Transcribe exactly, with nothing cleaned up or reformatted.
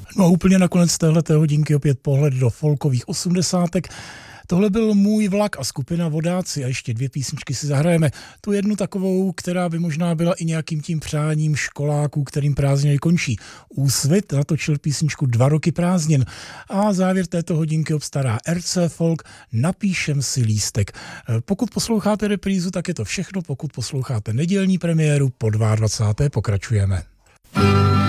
No a úplně nakonec téhleté hodinky opět pohled do folkových osmdesátek. Tohle byl Můj vlak a skupina Vodáci a ještě dvě písničky si zahrajeme. Tu jednu takovou, která by možná byla i nějakým tím přáním školáků, kterým prázdniny končí. Úsvit natočil písničku Dva roky prázdnin a závěr této hodinky obstará R C Folk Napíšem si lístek. Pokud posloucháte reprízu, tak je to všechno. Pokud posloucháte nedělní premiéru, po dvacáté druhé pokračujeme.